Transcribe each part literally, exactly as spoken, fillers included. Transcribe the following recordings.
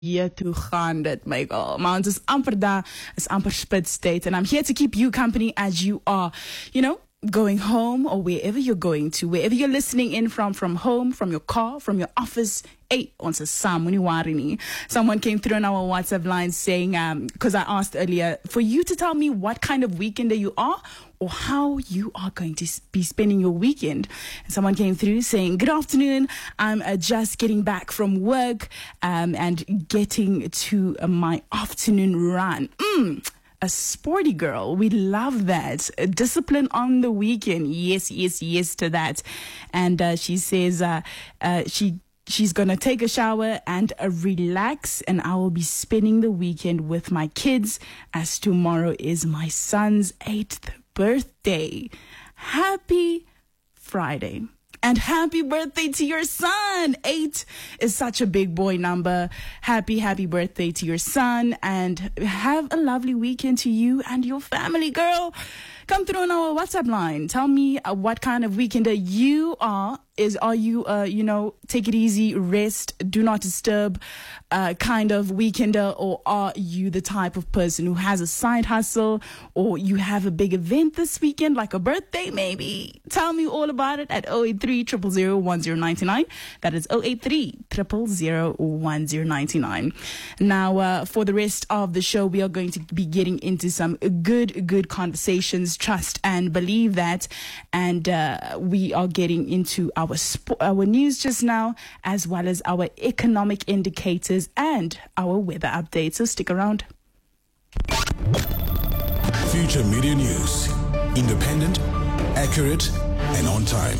Hier toe gaan dit, my girl. Maar ons is amper daar, is amper spitstyd. And I'm here to keep you company as you are, you know, going home or wherever you're going to, wherever you're listening in from, from home, from your car, from your office. Hey, ons is saam, moenie worry nie. Someone came through on our WhatsApp line saying, um, because I asked earlier, for you to tell me what kind of weekender you are or how you are going to be spending your weekend. And someone came through saying, good afternoon, I'm uh, just getting back from work um, and getting to uh, my afternoon run. Mm. A sporty girl. We love that. A discipline on the weekend. Yes, yes, yes to that. And uh, she says uh, uh, she she's going to take a shower and uh, relax, and I will be spending the weekend with my kids as tomorrow is my son's eighth birthday. Happy Friday. And happy birthday to your son. Eight is such a big boy number. Happy, happy birthday to your son. And have a lovely weekend to you and your family, girl. Come through on our WhatsApp line. Tell me uh, what kind of weekender you are. Is Are you, uh, you know, take it easy, rest, do not disturb uh, kind of weekender? Or are you the type of person who has a side hustle, or you have a big event this weekend, like a birthday maybe? Tell me all about it at zero eight three, zero zero zero, one zero nine nine. That is zero eight three, zero zero zero, one zero nine nine. Now, uh, for the rest of the show, we are going to be getting into some good, good conversations. Trust and believe that. And uh, we are getting into our Sp- our news just now, as well as our economic indicators and our weather updates. So stick around. Future Media News. Independent, accurate, and on time.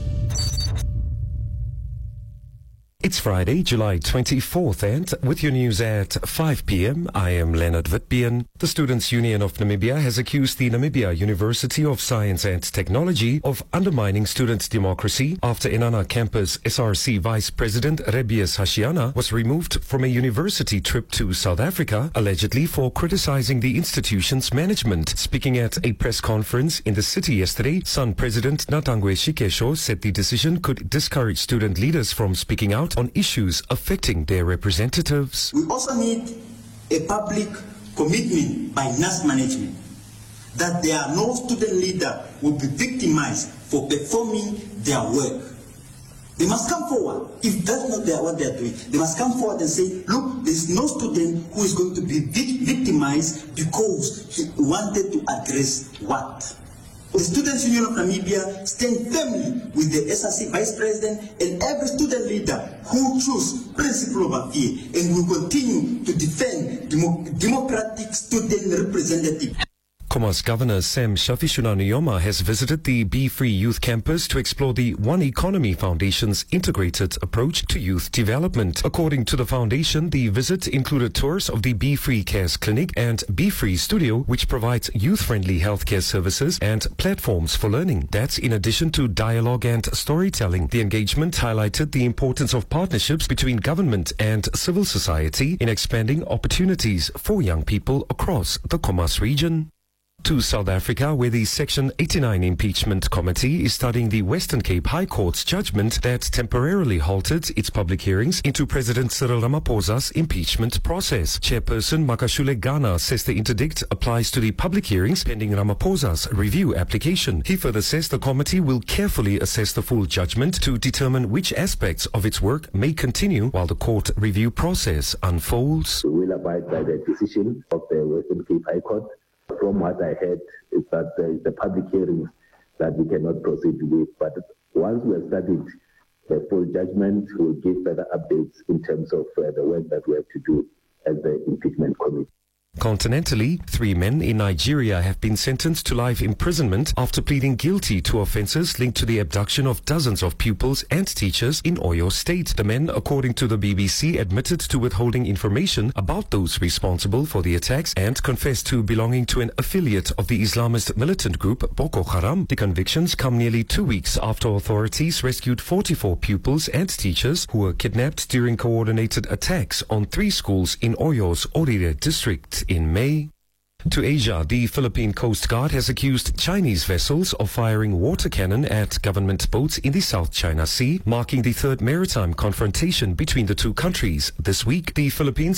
It's Friday, July twenty-fourth, and with your news at five p.m., I am Leonard Witbeen. The Students' Union of Namibia has accused the Namibia University of Science and Technology of undermining student democracy after Inanna campus S R C Vice President Rebius Hashiana was removed from a university trip to South Africa, allegedly for criticizing the institution's management. Speaking at a press conference in the city yesterday, S U N President Natangwe Shikesho said the decision could discourage student leaders from speaking out on issues affecting their representatives. We also need a public commitment by N A S management that there are no student leader who will be victimized for performing their work. They must come forward. If that's not their, what they are doing, they must come forward and say, look, there is no student who is going to be victimized because he wanted to address what? The Students' Union of Namibia stand firmly with the S R C Vice President and every student leader who choose principle over fear, and will continue to defend demo- democratic student representative. Khomas Governor Sam Shafishuna Nujoma has visited the Be Free Youth Campus to explore the One Economy Foundation's integrated approach to youth development. According to the foundation, the visit included tours of the Be Free Cares Clinic and Be Free Studio, which provides youth-friendly healthcare services and platforms for learning. That's in addition to dialogue and storytelling. The engagement highlighted the importance of partnerships between government and civil society in expanding opportunities for young people across the Khomas region. To South Africa, where the Section eighty-nine Impeachment Committee is studying the Western Cape High Court's judgment that temporarily halted its public hearings into President Cyril Ramaphosa's impeachment process. Chairperson Makashule Ghana says the interdict applies to the public hearings pending Ramaphosa's review application. He further says the committee will carefully assess the full judgment to determine which aspects of its work may continue while the court review process unfolds. We will abide by the decision of the Western Cape High Court. From what I heard is that there is the public hearings that we cannot proceed with, but once we have studied the full judgment, we'll give further updates in terms of uh, the work that we have to do as the impeachment committee. Continentally, three men in Nigeria have been sentenced to life imprisonment after pleading guilty to offences linked to the abduction of dozens of pupils and teachers in Oyo State. The men, according to the B B C, admitted to withholding information about those responsible for the attacks and confessed to belonging to an affiliate of the Islamist militant group Boko Haram. The convictions come nearly two weeks after authorities rescued forty-four pupils and teachers who were kidnapped during coordinated attacks on three schools in Oyo's Orire district in May. To Asia, the Philippine Coast Guard has accused Chinese vessels of firing water cannon at government boats in the South China Sea, marking the third maritime confrontation between the two countries. This week, the Philippines